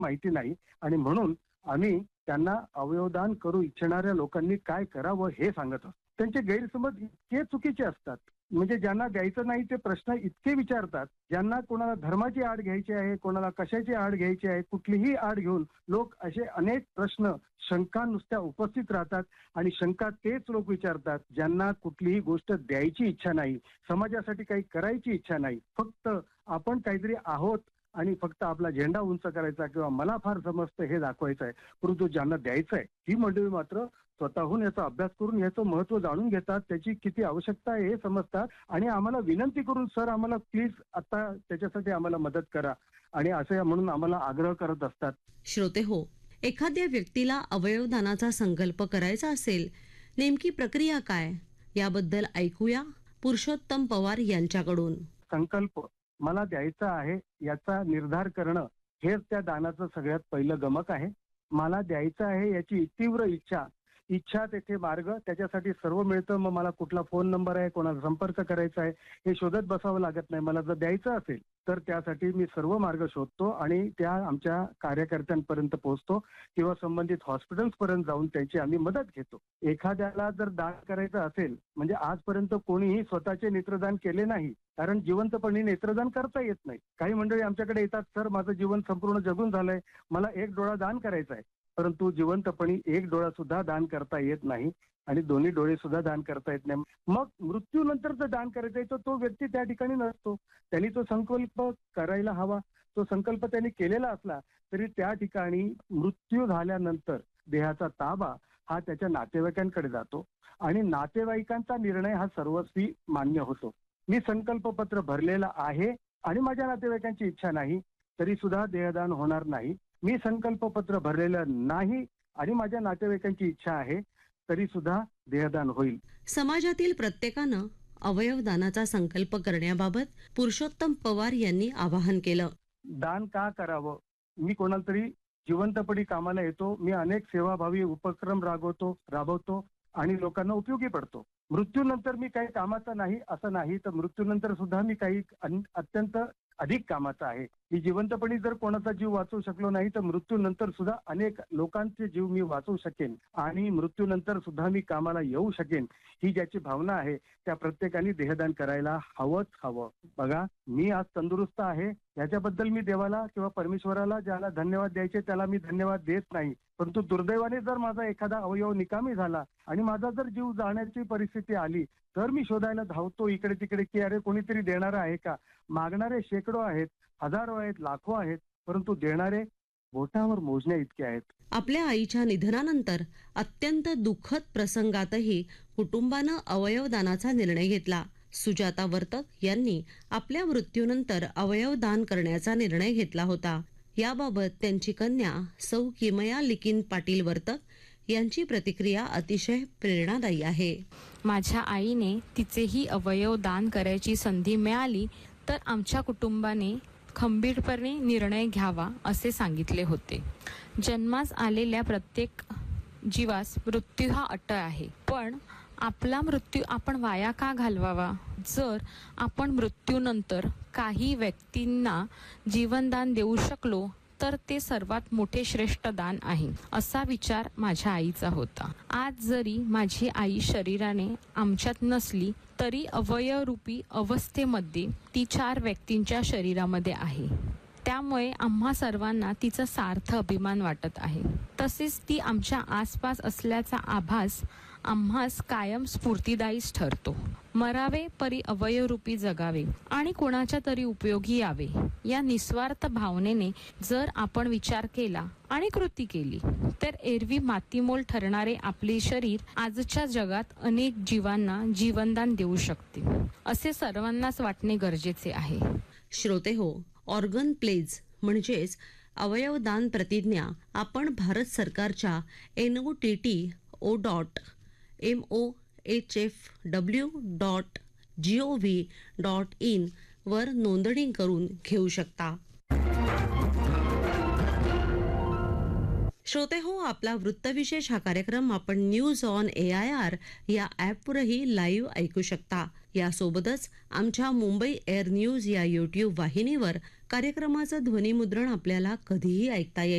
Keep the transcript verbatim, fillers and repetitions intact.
माहिती नाही आणि म्हणून आम्ही त्यांना अवयवदान करू इच्छिणाऱ्या लोकांनी काय करावं हे सांगत असतो. त्यांचे गैरसमज इतके चुकीचे असतात, म्हणजे ज्यांना द्यायचं नाही ते प्रश्न इतके विचारतात, ज्यांना कोणाला धर्माची आड घ्यायची आहे, कोणाला कशाची आड घ्यायची आहे, कुठलीही आड घेऊन लोक असे अनेक प्रश्न, शंका नुसत्या उपस्थित राहतात आणि शंका तेच लोक विचारतात ज्यांना कुठलीही गोष्ट द्यायची इच्छा नाही, समाजासाठी काही करायची इच्छा नाही, फक्त आपण काहीतरी आहोत आणि फक्त आपला झेंडा उंच करायचा किंवा मला फार समजतं हे दाखवायचं आहे. परंतु ज्यांना द्यायचं आहे ही मंडळी मात्र स्वतःहून याचा अभ्यास करून याचं महत्व जाणून घेतात, त्याची किती आवश्यकता आहे हे समजतात आणि आम्हाला विनंती करून सर आम्हाला प्लीज आता त्याच्यासाठी आम्हाला मदत करा आणि असे म्हणून आम्हाला आग्रह करत असतात. श्रोते हो, एखाद्या व्यक्तीला अवयवदानाचा संकल्प करायचा असेल, नेमकी प्रक्रिया काय याबद्दल ऐकूया पुरुषोत्तम पवार यांच्याकडून. संकल्प मला द्यायचा आहे याचा निर्धार करणं हेच त्या दानाचं सगळ्यात पहिलं गमक आहे. मला द्यायचं आहे याची तीव्र इच्छा, इच्छा तेथे मार्ग, त्याच्यासाठी सर्व मिळतं. मग मला कुठला फोन नंबर आहे, कोणाला संपर्क करायचा आहे हे शोधत बसावं लागत नाही. मला जर द्यायचं असेल तर त्यासाठी मी सर्व मार्ग शोधतो आणि त्या आमच्या कार्यकर्त्यांपर्यंत पोहोचतो किंवा संबंधित हॉस्पिटल्स पर्यंत जाऊन त्यांची आम्ही मदत घेतो. एखाद्याला जर दान करायचं असेल, म्हणजे आजपर्यंत कोणीही स्वतःचे नेत्रदान केले नाही, कारण जिवंतपणी नेत्रदान करता येत नाही. काही मंडळी आमच्याकडे येतात, सर माझं जीवन संपूर्ण जगून झालंय, मला एक डोळा दान करायचा आहे, परंतु जिवंतपणी एक डोळा सुद्धा दान करता येत नाही आणि दोन्ही डोळे सुद्धा दान करता येत नाही. मग मृत्यूनंतर जर दान करायचं आहे तर तो व्यक्ती त्या ठिकाणी नसतो. त्यांनी तो संकल्प करायला हवा. तो संकल्प त्यांनी केलेला असला तरी त्या ठिकाणी मृत्यू झाल्यानंतर देहाचा ताबा हा त्याच्या नातेवाईकांकडे जातो आणि नातेवाईकांचा निर्णय हा सर्वस्वी मान्य होतो. मी संकल्पपत्र भरलेलं आहे आणि माझ्या नातेवाईकांची इच्छा नाही तरी सुद्धा देहदान होणार नाही. मी संकल्पपत्र भरलेलं नाही आणि माझ्या नातेवाईकांची इच्छा आहे तरी सुद्धा देहदान होईल. समाजातील प्रत्येकानं अवयवदानाचा संकल्प करण्याबाबत पुरुषोत्तम पवार यांनी आवाहन केलं. दान का करावं? मी कोणाला तरी जिवंतपणी कामाला येतो, मी अनेक सेवाभावी उपक्रम राबवतो राबवतो आणि लोकांना उपयोगी पडतो. मृत्यूनंतर मी काही कामाचा नाही असं नाही, तर मृत्यूनंतर सुद्धा मी काही अत्यंत अधिक कामाचा आहे. मी जिवंतपणी जर कोणाचा जीव वाचवू शकलो नाही तर मृत्यूनंतर सुद्धा अनेक लोकांचे जीव मी वाचवू शकेन आणि मृत्यूनंतर सुद्धा मी कामाला येऊ शकेन. ही ज्याची भावना आहे त्या प्रत्येकाने देहदान करायला हवंच हवं. बघा, मी आज तंदुरुस्त आहे याच्याबद्दल मी देवाला किंवा परमेश्वराला ज्याला धन्यवाद द्यायचे त्याला मी धन्यवाद देत नाही, परंतु दुर्दैवाने जर माझा एखादा अवयव निकामी झाला आणि माझा जर जीव जाण्याची परिस्थिती आली तर मी शोधायला धावतो इकडे तिकडे की अरे कोणीतरी देणारं आहे का. मागणारे शेकडो आहेत, हजारो आहेत, लाखो आहेत, परंतु देणारे बोटावर मोजण्या इतके आहेत. आपल्या आईच्या निधनानंतर अत्यंत दुःखद प्रसंगातही कुटुंबानं अवयवदानाचा निर्णय घेतला. सुजाता वर्तक यांनी आपल्या मृत्यूनंतर अवयवदान करण्याचा निर्णय घेतला होता. याबाबत त्यांची कन्या सौ किमया लिकिन पाटील वर्तक यांची प्रतिक्रिया अतिशय प्रेरणादायी आहे. माझ्या आईने तिचेही अवयव दान करायची संधी मिळाली तर आमच्या कुटुंबाने खंबीरपणे निर्णय घ्यावा असे सांगितले होते. जन्मास आलेल्या प्रत्येक जीवास मृत्यू हा अटळ आहे, पण आपला मृत्यू आपण वाया का घालवावा? जर आपण मृत्यूनंतर काही व्यक्तींना जीवनदान देऊ शकलो तर ते सर्वात मोठे श्रेष्ठ दान आहे, असा विचार माझ्या आईचा होता. आज जरी माझी आई शरीराने आमच्यात नसली तरी अवयवरूपी अवस्थेमध्ये ती चार व्यक्तींच्या शरीरामध्ये आहे. त्यामुळे आम्हा सर्वांना तिचा सार्थ अभिमान वाटत आहे. तसेच ती आमच्या आसपास असल्याचा आभास आम्हास कायम स्फूर्तिदायीच ठरतो. मरावे परी अवयवरूपी जगावे आणि कोणाच्या तरी उपयोगी यावे या निस्वार्थ भावनेने जर आपण विचार केला आणि कृती केली तर एरवी मातीमोल ठरणारे आपले शरीर आजच्या जगात अनेक जीवांना जीवनदान देऊ शकते, असे सर्वांनाच वाटणे गरजेचे आहे. श्रोते हो, ऑर्गन प्लेज म्हणजेच अवयवदान प्रतिज्ञा आपण भारत सरकारच्या N O T T O dot M O H F W dot G O V dot in वर नोंदणी करून घेऊ शकता. श्रोते हो, आपला वृत्तविशेष हा कार्यक्रम आपण news on A I R या ॲपवरही लाईव्ह ऐकू शकता. यासोबतच आमच्या मुंबई एअर न्यूज या यूट्यूब वाहिनीवर कार्यक्रमाचं ध्वनिमुद्रण आपल्याला कधीही ऐकता येईल.